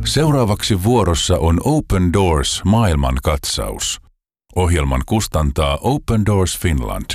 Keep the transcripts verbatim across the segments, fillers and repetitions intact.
Seuraavaksi vuorossa on Open Doors maailmankatsaus. Ohjelman kustantaa Open Doors Finland.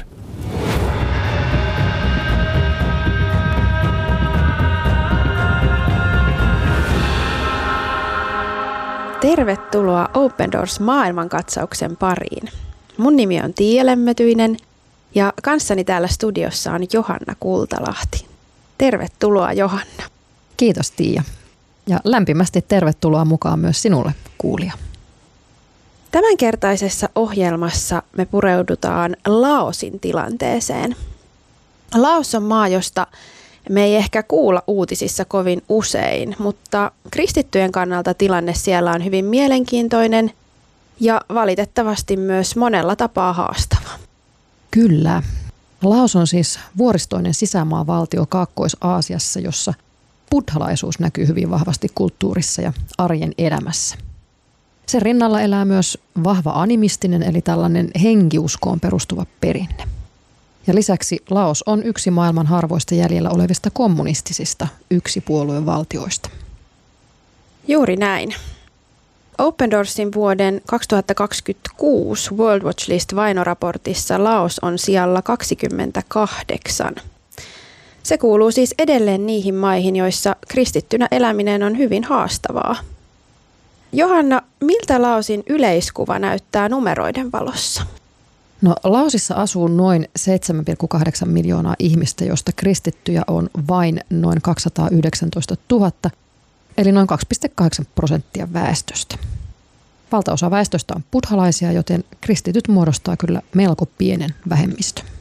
Tervetuloa Open Doors maailmankatsauksen pariin. Mun nimi on Tiia Lemmetyinen ja kanssani täällä studiossa on Johanna Kultalahti. Tervetuloa Johanna. Kiitos Tiia. Ja lämpimästi tervetuloa mukaan myös sinulle, kuulija. Tämänkertaisessa ohjelmassa me pureudutaan Laosin tilanteeseen. Laos on maa, josta me ei ehkä kuulla uutisissa kovin usein, mutta kristittyjen kannalta tilanne siellä on hyvin mielenkiintoinen ja valitettavasti myös monella tapaa haastava. Kyllä. Laos on siis vuoristoinen sisämaavaltio Kaakkois-Aasiassa, jossa buddhalaisuus näkyy hyvin vahvasti kulttuurissa ja arjen elämässä. Sen rinnalla elää myös vahva animistinen eli tällainen henkiuskoon perustuva perinne. Ja lisäksi Laos on yksi maailman harvoista jäljellä olevista kommunistisista yksipuolueen valtioista. Juuri näin. Open Doorsin vuoden kaksituhattakaksikymmentäkuusi World Watch List vainoraportissa Laos on sijalla kaksikymmentäkahdeksan. Se kuuluu siis edelleen niihin maihin, joissa kristittynä eläminen on hyvin haastavaa. Johanna, miltä Laosin yleiskuva näyttää numeroiden valossa? No, Laosissa asuu noin seitsemän pilkku kahdeksan miljoonaa ihmistä, joista kristittyjä on vain noin kaksisataayhdeksäntoistatuhatta, eli noin kaksi pilkku kahdeksan prosenttia väestöstä. Valtaosa väestöstä on buddhalaisia, joten kristityt muodostaa kyllä melko pienen vähemmistön.